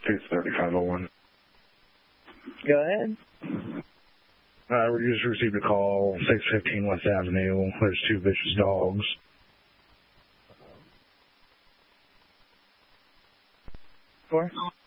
3501. Go ahead. We just received a call, 615 West Avenue. There's two vicious dogs. Four.